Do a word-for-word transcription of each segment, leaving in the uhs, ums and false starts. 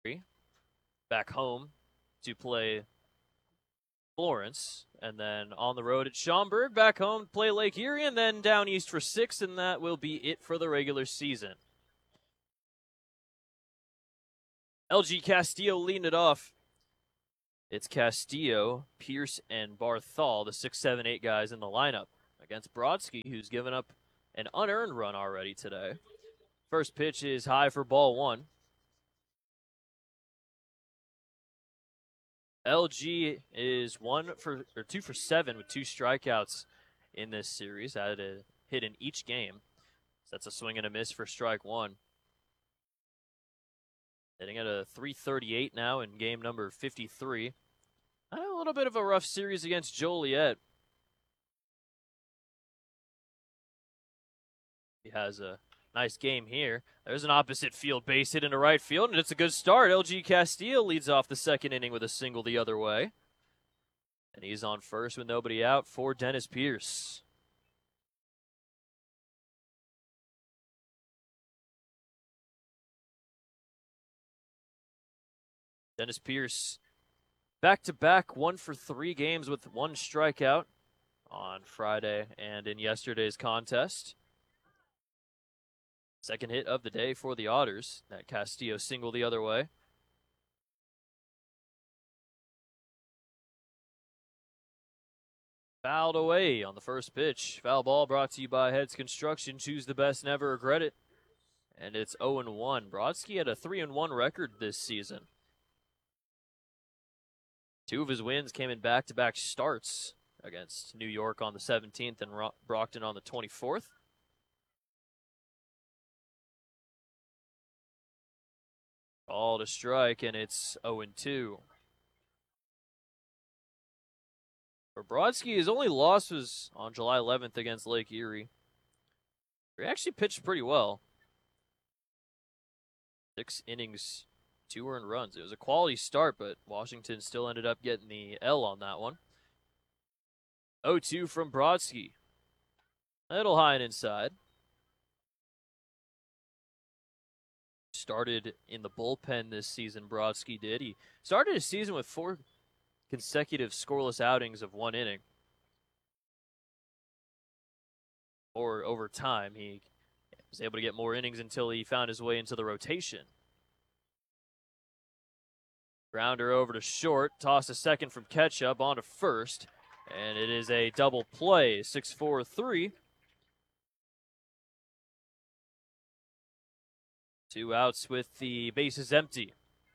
back home to play Florence, and then on the road at Schaumburg, back home to play Lake Erie, and then down east for six, and that will be it for the regular season. L G Castillo leading it off. It's Castillo, Pierce, and Barthol, the six, seven, eight guys in the lineup, against Brodsky, who's given up an unearned run already today. First pitch is high for ball one. L G is one for or two for seven with two strikeouts in this series. Had a hit in each game. So that's a swing and a miss for strike one. Hitting at a three thirty-eight now in game number fifty-three. A little bit of a rough series against Joliet. He has a nice game here. There's an opposite field base hit into right field, and it's a good start. L G Castillo leads off the second inning with a single the other way. And he's on first with nobody out for Dennis Pierce. Dennis Pierce back-to-back one for three games with one strikeout on Friday and in yesterday's contest. Second hit of the day for the Otters. That Castillo single the other way. Fouled away on the first pitch. Foul ball brought to you by Heads Construction. Choose the best, never regret it. And it's oh and one. Brodsky had a three and one record this season. Two of his wins came in back-to-back starts against New York on the seventeenth and Brockton on the twenty-fourth. All to strike, and it's oh and two. For Brodsky, his only loss was on July eleventh against Lake Erie. He actually pitched pretty well. Six innings, two earned runs. It was a quality start, but Washington still ended up getting the L on that one. oh two from Brodsky. Little high and inside. Started in the bullpen this season, Brodsky did. He started his season with four consecutive scoreless outings of one inning. Or over time, he was able to get more innings until he found his way into the rotation. Grounder over to short, toss to second from Ketchup, on to first, and it is a double play, six four three. Two outs with the bases empty.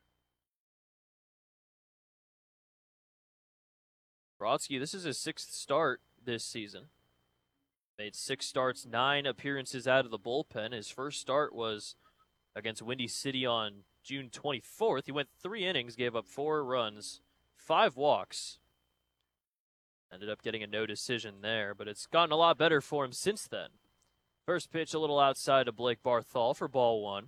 Brodsky, this is his sixth start this season. Made six starts, nine appearances out of the bullpen. His first start was against Windy City on June twenty-fourth. He went three innings, gave up four runs, five walks. Ended up getting a no decision there, but it's gotten a lot better for him since then. First pitch a little outside to Blake Barthol for ball one.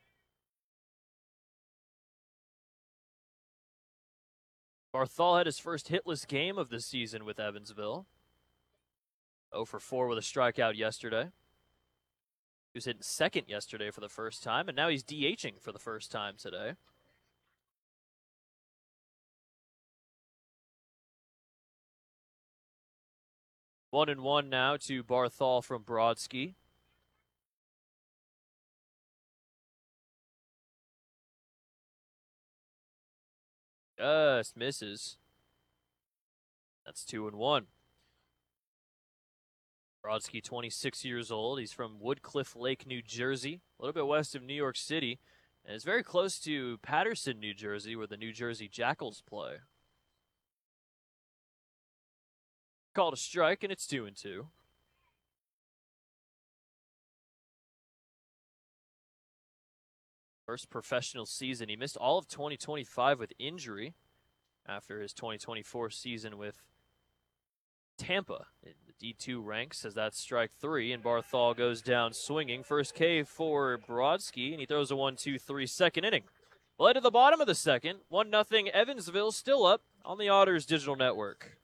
Barthol had his first hitless game of the season with Evansville. oh for four with a strikeout yesterday. He was hitting second yesterday for the first time, and now he's DHing for the first time today. One and one now to Barthol from Brodsky. Just misses. That's two and one. Brodsky, twenty-six years old. He's from Woodcliff Lake, New Jersey, a little bit west of New York City, and is very close to Patterson, New Jersey, where the New Jersey Jackals play. Called a strike, and it's two and two. First professional season. He missed all of twenty twenty-five with injury after his twenty twenty-four season with Tampa in the D two ranks, as that's strike three, and Barthol goes down swinging. First K for Brodsky, and he throws a one two three second inning. Well, to the bottom of the second, one nothing Evansville still up on the Otters Digital Network.